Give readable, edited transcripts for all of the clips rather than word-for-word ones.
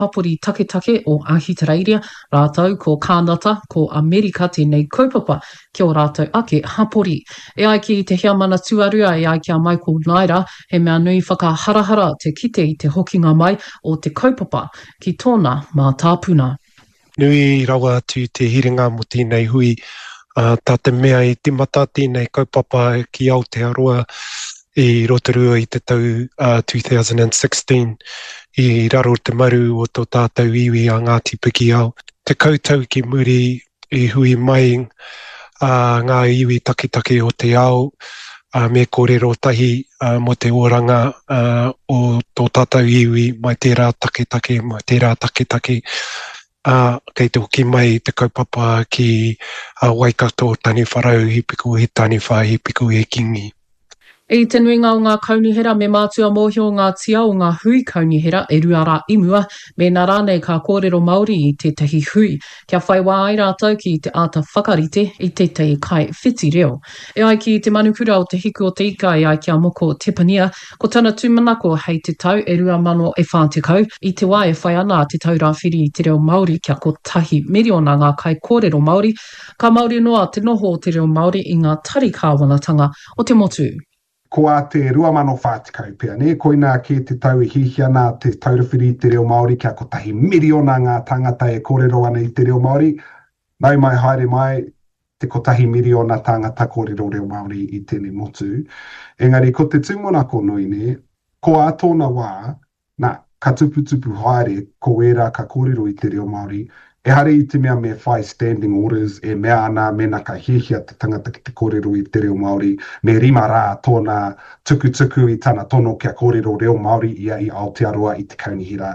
papuri take o Ahitereiria, rātou ko Kānata, ko Amerika tēnei kaupapa kia o rātou ake hapori. E ai ki te hiamana tuarua e ai ki a Michael Naira, he mea nui whakaharahara te kite i te hokinga mai o te kaupapa ki tōna mā tāpuna. Nui rawa atu te hiringa mo tēnei hui, tā te mea i timata tēnei kaupapa ki Aotearoa i Rotorua i te tau 2016 i raro te maru o tō tātou iwi a Ngāti Piki ao. Te koutou ki muri i hui mai ngā iwi take o te ao, me kōrero tahi mo te oranga o tō tātou iwi mai tērā take. Kei te hoki mai te kaupapa ki Waikato tani wharau hipiku he tani wha hipiku he kingi. I te nuinga o ngā kaunihera me mātua mōhio ngā tia o ngā hui kaunihera e ruara imua me nā rānei ka kōrero Māori i tētahi hui. Kia whai wā ai rātou ki te ata whakarite i tētahi kai whiti reo. E ai ki te manukura o te hiku o te ika e ai ki a moko Tepania, ko tana tūmanako hei te tau e 2040 i te wā e whai ana te taurāwhiri i te reo Māori kia ko tahi miriona ngā kai kōrero Māori, ka Māori noa te noho o te reo Māori i ngā tari kāwanatanga o te motu. Ko a te 2040 pia, ne? Koina ki te tau i hihiana te taurawhiri i te reo Māori kia ko tahi miriona ngā tangata e kōrero ana i te reo Māori. Nau mai haere mai te ko tahi miriona tangata kōrero reo Māori i tēnei motu. Engari, ko te tūmonako nui ne, ko a tōna wā, nā, ka tuputupu haere ko era ka kōrero i te reo Māori, e hare i te mea me whai standing orders, e mea ana mena ka hihia te tangata ki te kōrero i te reo Māori, me rima rā tōna tukutuku i tana tono kia kōrero reo Māori ia i Aotearoa i te kaunihira.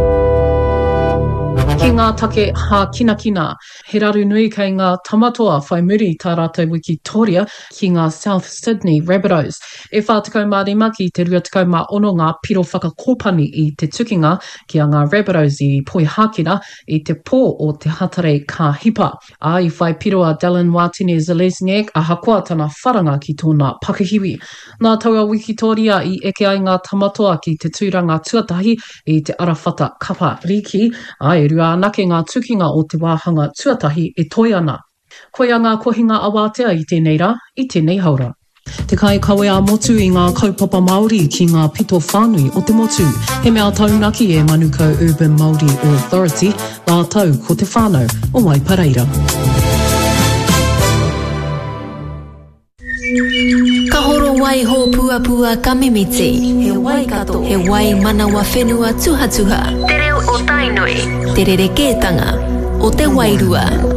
Ki ngā take hā kina, he raru nui kei ngā tamatoa whai muri tā rātou Wikitoria ki ngā South Sydney Rabbitohs. E whātakau mā rima ki te 26 ngā piro whakakōpani i te tukinga ki a ngā Rabbitohs i Poihākina i te pō o te hatarei ka hipa. A i whai piro a Dylan Watene-Zelezniak a hakoa tana wharanga ki tōna Pakihiwi. Nā taua Wikitoria i eke ai ngā tamatoa ki te tūranga tuatahi i te arawhata kapa riki, a e rua anake ngā tukinga o te wāhanga tuatahi e toi ana. Koia ngā kohinga awatea i tēnei rā, i tēnei haura. Te kai kawe a motu i ngā kaupapa Māori ki ngā pito whānui o te motu. He mea taunaki e Manukau Urban Māori Authority, nā tau ko te whānau o Waipareira. Ka horo wai ho puapua ka mimiti. He Waikato. He wai manawa whenua tuhatuha. Te reo o Tainui. Te rerekētanga o te wairua.